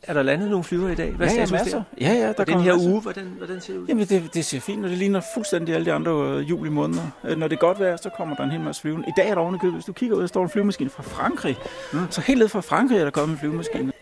Er der landet nogle flyver i dag? Hvad Ja, status masser. der? Ja, Og den her uge, hvordan ser det ud? Jamen, det ser fint, og det ligner fuldstændig alle de andre juli måneder. Når det er godt vejr, så kommer der en hel masse flyvende. I dag er der ovenikøbet, hvis du kigger ud, der står en flyvemaskine fra Frankrig. Så helt ned fra Frankrig er der kommet en flyvemaskine.